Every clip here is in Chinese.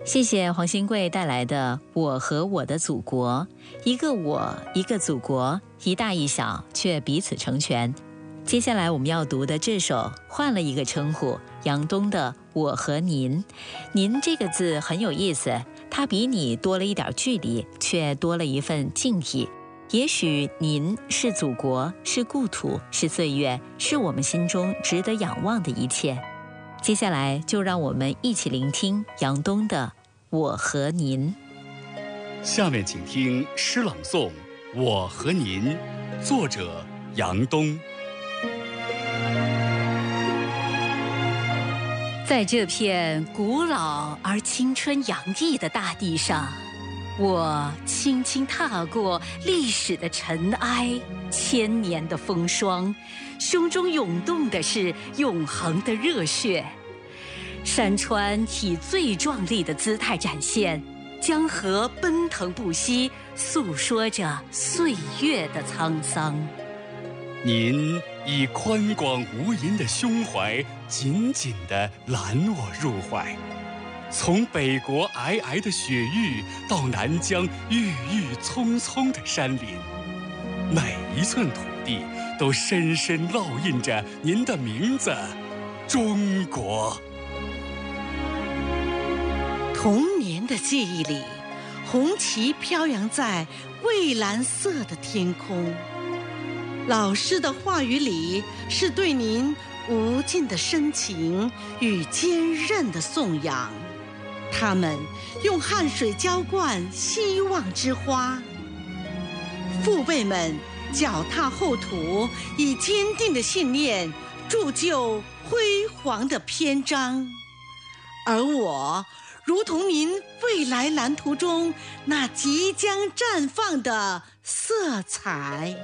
谢谢黄新贵带来的《我和我的祖国》，一个我，一个祖国，一大一小，却彼此成全。接下来我们要读的这首换了一个称呼，杨东的《我和您》。您这个字很有意思，它比你多了一点距离，却多了一份敬意。也许您是祖国，是故土，是岁月，是我们心中值得仰望的一切。接下来就让我们一起聆听杨东的《我和您》。 下面请听诗朗诵《我和您》，作者杨东。 在这片古老而青春洋溢的大地上，我轻轻踏过历史的尘埃，千年的风霜，胸中涌动的是永恒的热血。山川以最壮丽的姿态展现，江河奔腾不息，诉说着岁月的沧桑。 您以宽广无垠的胸怀，紧紧地揽我入怀。从北国皑皑的雪域，到南疆郁郁葱葱的山林，每一寸土地都深深烙印着您的名字——中国。 童年的记忆里，红旗飘扬在蔚蓝色的天空。老师的话语里，是对您无尽的深情与坚韧的颂扬。他们用汗水浇灌希望之花，父辈们脚踏后土，以坚定的信念铸就辉煌的篇章。而我如同您未来蓝图中那即将绽放的色彩。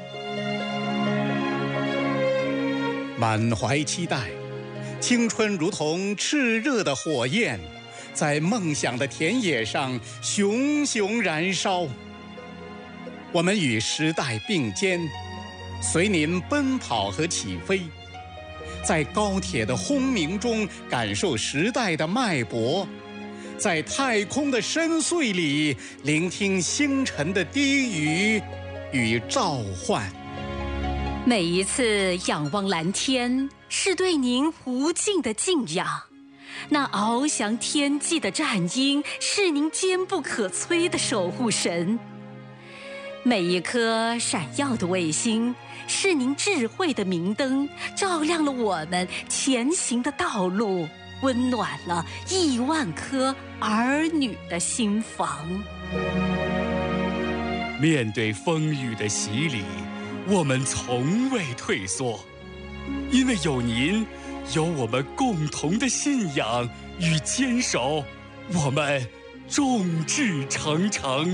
满怀期待，青春如同炽热的火焰，在梦想的田野上熊熊燃烧。我们与时代并肩，随您奔跑和起飞，在高铁的轰鸣中感受时代的脉搏，在太空的深邃里聆听星辰的低语与召唤。 每一次仰望蓝天，是对您无尽的敬仰。那翱翔天际的战鹰，是您坚不可摧的守护神。每一颗闪耀的卫星，是您智慧的明灯，照亮了我们前行的道路，温暖了10000颗儿女的心房。 面对风雨的洗礼，我们从未退缩，因为有您，有我们共同的信仰与坚守，我们众志成城。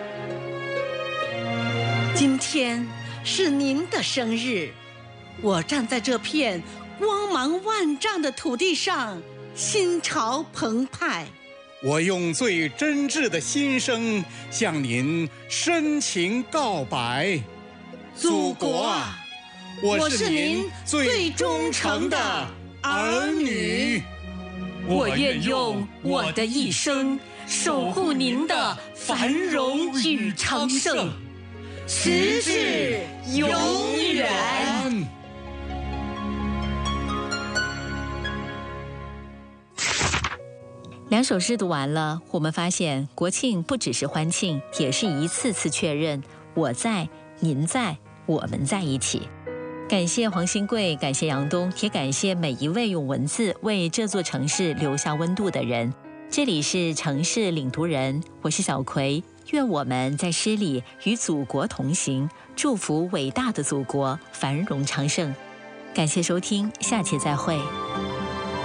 今天是您的生日，我站在这片光芒万丈的土地上，心潮澎湃。 我用最真挚的心声向您深情告白。祖国啊，我是您最忠诚的儿女。 我愿用我的一生守护您的繁荣与昌盛，直至永远。2首诗读完了，我们发现国庆不只是欢庆，也是一次次确认我在，您在，我们在一起。感谢黄新贵，感谢杨东，也感谢每一位用文字为这座城市留下温度的人。这里是城市领读人，我是小葵，愿我们在诗里与祖国同行，祝福伟大的祖国繁荣昌盛。感谢收听，下期再会。